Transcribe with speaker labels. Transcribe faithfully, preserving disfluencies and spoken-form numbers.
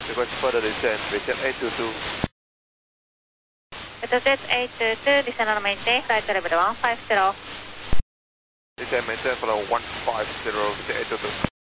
Speaker 1: Request further descent, Vietjet eight two two.
Speaker 2: Vietjet eight two two, descend on maintain, flight level one five zero.
Speaker 1: Descend maintain for one five zero, Vietjet eight two two.